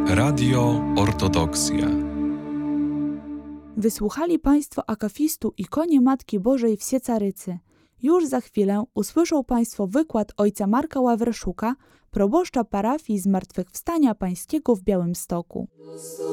Radio Ortodoksja. Wysłuchali Państwo akafistu Ikonie Matki Bożej w Siecarycy. Już za chwilę usłyszą Państwo wykład ojca Marka Ławreszuka, proboszcza parafii Zmartwychwstania Pańskiego w Białymstoku.